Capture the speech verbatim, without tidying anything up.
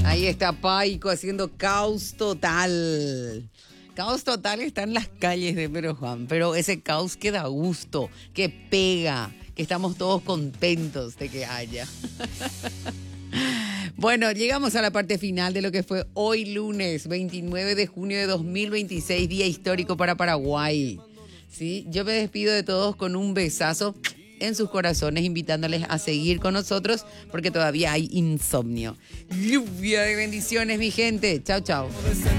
Ahí está Paico haciendo caos total. Caos total está en las calles de Pedro Juan, pero ese caos que da gusto, que pega, que estamos todos contentos de que haya. Bueno, llegamos a la parte final de lo que fue hoy lunes, veintinueve de junio de dos mil veintiséis, día histórico para Paraguay. ¿Sí? Yo me despido de todos con un besazo en sus corazones, invitándoles a seguir con nosotros porque todavía hay insomnio. Lluvia de bendiciones, mi gente. Chao, chao.